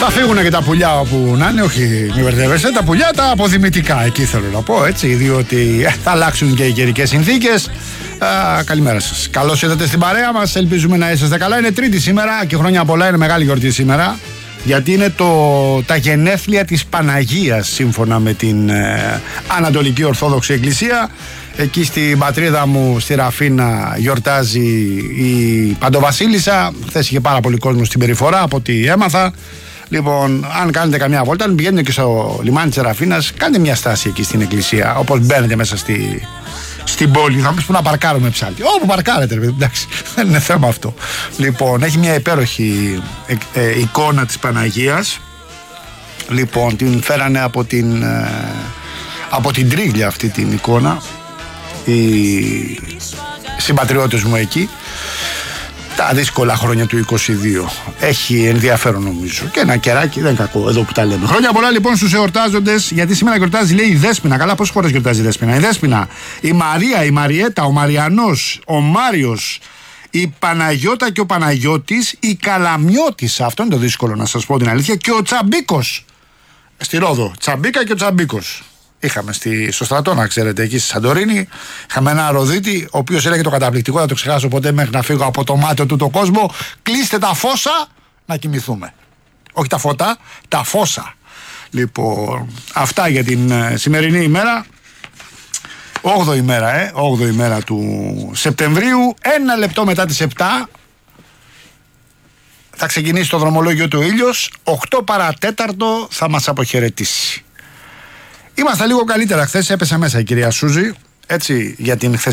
Θα φύγουν και τα πουλιά όπου να είναι, όχι μη μπερδεύεσαι, τα πουλιά τα αποδημητικά, εκεί θέλω να πω, έτσι, διότι θα αλλάξουν και οι καιρικές συνθήκες. Καλημέρα σας. Καλώς ήρθατε στην παρέα μας, ελπίζουμε να είσαστε καλά. Είναι Τρίτη σήμερα και χρόνια πολλά, είναι μεγάλη γιορτή σήμερα, γιατί είναι τα γενέθλια της Παναγίας, σύμφωνα με την Ανατολική Ορθόδοξη Εκκλησία. Εκεί στην πατρίδα μου, στη Ραφίνα, γιορτάζει η Παντοβασίλισσα. Χθες είχε πάρα πολύ κόσμο στην περιφορά, από ό,τι έμαθα. Λοιπόν, αν κάνετε καμιά βόλτα, αν πηγαίνετε και στο λιμάνι της Ραφίνας, κάντε μια στάση εκεί στην εκκλησία. Όπως μπαίνετε μέσα στην πόλη, θα μου πεις που να παρκάρουμε ψάλτη. Όπου παρκάρετε, εντάξει, δεν είναι θέμα αυτό. Λοιπόν, έχει μια υπέροχη εικόνα της Παναγίας. Λοιπόν, την φέρανε από την Τρίγλια αυτή την εικόνα οι συμπατριώτες μου εκεί. Τα δύσκολα χρόνια του 22. Έχει ενδιαφέρον νομίζω. Και ένα κεράκι, δεν είναι κακό εδώ που τα λέμε. Χρόνια πολλά λοιπόν στους εορτάζοντες, γιατί σήμερα γιορτάζει, λέει, η Δέσποινα. Καλά, πόσες φορές γιορτάζει η Δέσποινα? Η Δέσποινα, η Μαρία, η Μαριέτα, ο Μαριανός, ο Μάριος, η Παναγιώτα και ο Παναγιώτης, η Καλαμιώτης. Αυτό είναι το δύσκολο, να σας πω την αλήθεια. Και ο Τσαμπίκος. Στη Ρόδο. Τσαμπίκα και ο Τσαμπίκος. Είχαμε στο στρατό, να ξέρετε, εκεί στη Σαντορίνη. Είχαμε ένα Ροδίτη, ο οποίος έλεγε το καταπληκτικό, δεν το ξεχάσω ποτέ μέχρι να φύγω από το μάτιο του το κόσμο. Κλείστε τα φώσα να κοιμηθούμε. Όχι τα φώτα, τα φώσα. Λοιπόν, αυτά για την σημερινή ημέρα. 8η ημέρα, 8η ημέρα του Σεπτεμβρίου. 1 λεπτό μετά τις 7 θα ξεκινήσει το δρομολόγιο του ήλιος. 8 παρατέταρτο θα μας αποχαιρετήσει. Είμαστε λίγο καλύτερα. Χθες έπεσε μέσα η κυρία Σούζη, έτσι, για την